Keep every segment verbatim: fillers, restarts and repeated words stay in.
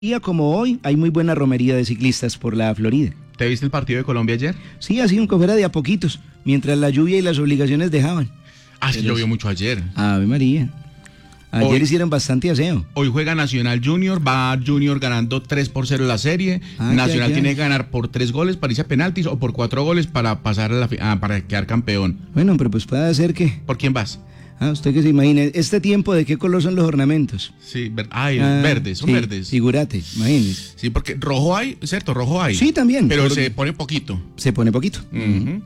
Día como hoy hay muy buena romería de ciclistas por la Florida. ¿Te viste el partido de Colombia ayer? Sí, así un fuera de a poquitos, mientras la lluvia y las obligaciones dejaban. Ah, sí, llovió mucho ayer. Ave María. Ayer Hoy- hicieron bastante aseo. Hoy juega Nacional Junior, va Junior ganando tres por cero la serie. Ah, Nacional ya, ya. tiene que ganar por tres goles para irse a penaltis o por cuatro goles para pasar a la fi- ah, para quedar campeón. Bueno, pero pues puede ser que... ¿Por quién vas? Ah, usted que se imagine, este tiempo, ¿de qué color son los ornamentos? Sí, ver- ay, Ah, verdes, son sí, verdes. Figúrate, imagínese. Sí, porque rojo hay, cierto, rojo hay. Sí, también. Pero Por- se pone poquito. Se pone poquito. Ujú.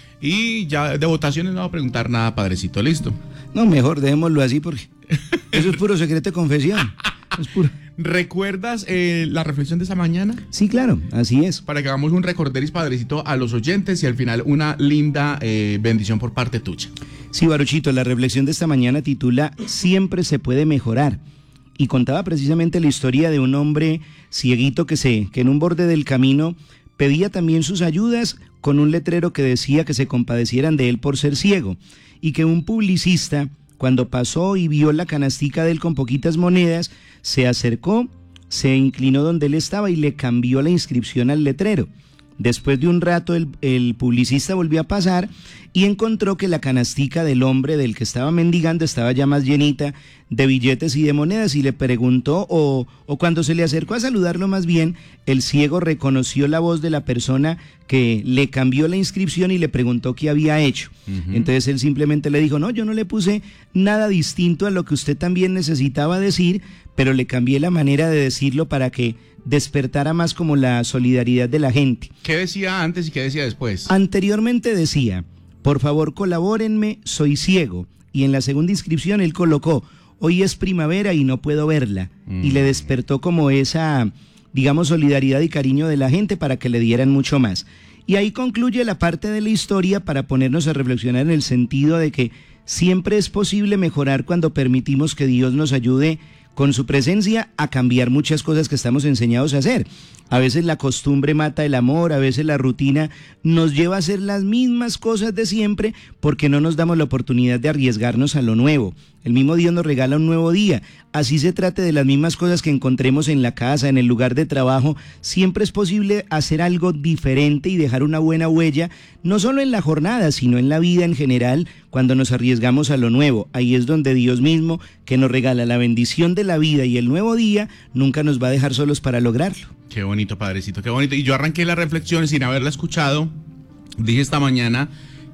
Y ya de votaciones no va a preguntar nada, padrecito, listo. No, mejor dejémoslo así porque eso es puro secreto de confesión. Es puro... ¿Recuerdas eh, la reflexión de esa mañana? Sí, claro, así es. Para que hagamos un recorderis, padrecito, a los oyentes y al final una linda eh, bendición por parte tuya. Sí, Baruchito, la reflexión de esta mañana titula Siempre se puede mejorar. Y contaba precisamente la historia de un hombre cieguito que, se, que en un borde del camino pedía también sus ayudas con un letrero que decía que se compadecieran de él por ser ciego. Y que un publicista, cuando pasó y vio la canastica de él con poquitas monedas, se acercó, se inclinó donde él estaba y le cambió la inscripción al letrero. Después de un rato el, el publicista volvió a pasar y encontró que la canastica del hombre del que estaba mendigando estaba ya más llenita de billetes y de monedas y le preguntó, o, o cuando se le acercó a saludarlo más bien, el ciego reconoció la voz de la persona que le cambió la inscripción y le preguntó qué había hecho. Uh-huh. Entonces él simplemente le dijo, no, yo no le puse nada distinto a lo que usted también necesitaba decir, pero le cambié la manera de decirlo para que despertara más como la solidaridad de la gente. ¿Qué decía antes y qué decía después? Anteriormente decía, por favor colabórenme, soy ciego. Y en la segunda inscripción él colocó, hoy es primavera y no puedo verla. Mm. Y le despertó como esa, digamos, solidaridad y cariño de la gente para que le dieran mucho más. Y ahí concluye la parte de la historia para ponernos a reflexionar en el sentido de que siempre es posible mejorar cuando permitimos que Dios nos ayude con su presencia a cambiar muchas cosas que estamos enseñados a hacer. A veces la costumbre mata el amor, a veces la rutina nos lleva a hacer las mismas cosas de siempre porque no nos damos la oportunidad de arriesgarnos a lo nuevo. El mismo Dios nos regala un nuevo día. Así se trate de las mismas cosas que encontremos en la casa, en el lugar de trabajo, siempre es posible hacer algo diferente y dejar una buena huella, no solo en la jornada, sino en la vida en general, cuando nos arriesgamos a lo nuevo. Ahí es donde Dios mismo, que nos regala la bendición de la vida y el nuevo día, nunca nos va a dejar solos para lograrlo. Qué bonito, padrecito, qué bonito. Y yo arranqué la reflexión sin haberla escuchado. Dije esta mañana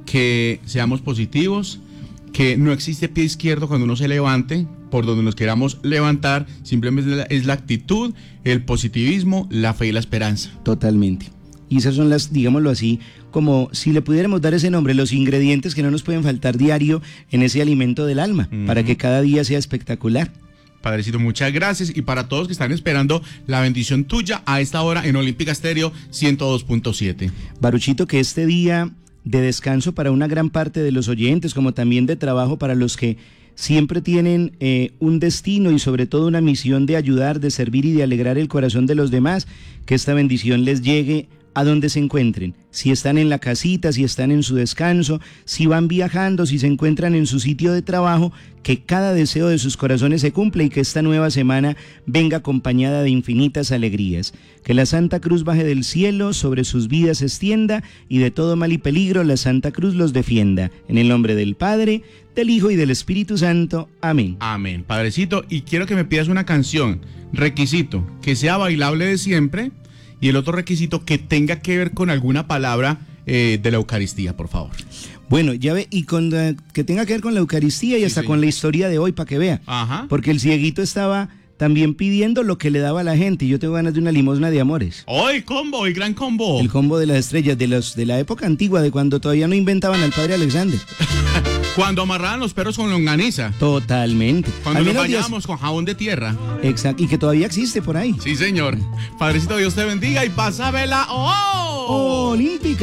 que seamos positivos, que no existe pie izquierdo cuando uno se levante, por donde nos queramos levantar, simplemente es la, es la actitud, el positivismo, la fe y la esperanza. Totalmente. Y esas son las, digámoslo así, como si le pudiéramos dar ese nombre, los ingredientes que no nos pueden faltar diario en ese alimento del alma, uh-huh. para que cada día sea espectacular. Padrecito, muchas gracias. Y para todos que están esperando la bendición tuya a esta hora en Olímpica Estéreo ciento dos punto siete. Baruchito, que este día de descanso para una gran parte de los oyentes, como también de trabajo para los que siempre tienen eh, un destino y sobre todo una misión de ayudar, de servir y de alegrar el corazón de los demás, que esta bendición les llegue a donde se encuentren, si están en la casita, si están en su descanso, si van viajando, si se encuentran en su sitio de trabajo, que cada deseo de sus corazones se cumpla y que esta nueva semana venga acompañada de infinitas alegrías. Que la Santa Cruz baje del cielo, sobre sus vidas se extienda y de todo mal y peligro la Santa Cruz los defienda. En el nombre del Padre, del Hijo y del Espíritu Santo. Amén. Amén, padrecito, y quiero que me pidas una canción, requisito, que sea bailable de siempre. Y el otro requisito, que tenga que ver con alguna palabra eh, de la Eucaristía, por favor. Bueno, ya ve, y con uh, que tenga que ver con la Eucaristía y sí, hasta sí. con la historia de hoy, para que vea. Ajá. Porque el cieguito estaba también pidiendo lo que le daba a la gente, y yo tengo ganas de una limosna de amores. ¡Oh, el combo, el gran combo! El combo de las estrellas, de los de la época antigua, de cuando todavía no inventaban al padre Alexander. Cuando amarraban los perros con longaniza. Totalmente. Cuando nos bañábamos con jabón de tierra. Exacto, y que todavía existe por ahí. Sí, señor. Padrecito, Dios te bendiga y pásabela. ¡Oh! Olímpica.